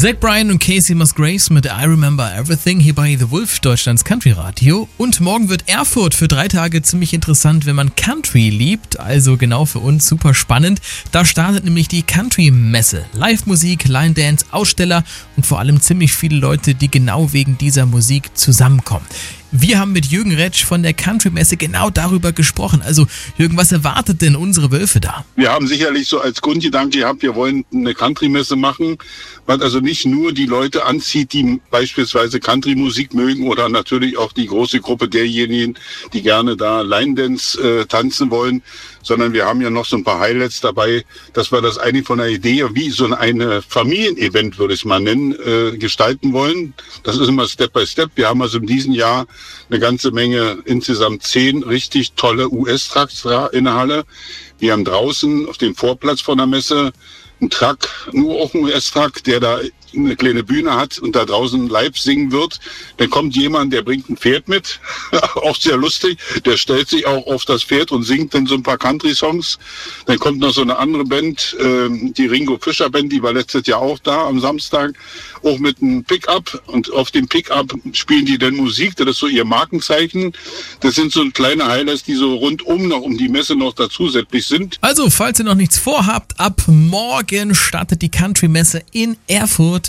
Zach Bryan und Casey Musgraves mit I Remember Everything hier bei The Wolf, Deutschlands Country Radio. Und morgen wird Erfurt für 3 Tage ziemlich interessant, wenn man Country liebt. Also genau für uns super spannend. Da startet nämlich die Country-Messe. Live-Musik, Line-Dance, Aussteller und vor allem ziemlich viele Leute, die genau wegen dieser Musik zusammenkommen. Wir haben mit Jürgen Retsch von der Country-Messe genau darüber gesprochen. Also Jürgen, was erwartet denn unsere Wölfe da? Wir haben sicherlich so als Grundgedanke gehabt, wir wollen eine Country-Messe machen, was also nicht nur die Leute anzieht, die beispielsweise Country-Musik mögen oder natürlich auch die große Gruppe derjenigen, die gerne da Line-Dance tanzen wollen, sondern wir haben ja noch so ein paar Highlights dabei, dass wir das eigentlich von der Idee, wie so eine Familienevent, würde ich es mal nennen, gestalten wollen. Das ist immer Step by Step. Wir haben also in diesem Jahr eine ganze Menge, insgesamt 10 richtig tolle US-Trucks in der Halle. Wir haben draußen auf dem Vorplatz von der Messe einen Truck, nur auch ein US-Truck, der da eine kleine Bühne hat und da draußen live singen wird. Dann kommt jemand, der bringt ein Pferd mit, auch sehr lustig, der stellt sich auch auf das Pferd und singt dann so ein paar Country-Songs. Dann kommt noch so eine andere Band, die Ringo Fischer Band, die war letztes Jahr auch da am Samstag, auch mit einem Pickup, und auf dem Pickup spielen die dann Musik, das ist so ihr Markenzeichen. Das sind so kleine Highlights, die so rundum noch um die Messe noch dazusätzlich sind. Also, falls ihr noch nichts vorhabt, ab morgen startet die Country-Messe in Erfurt.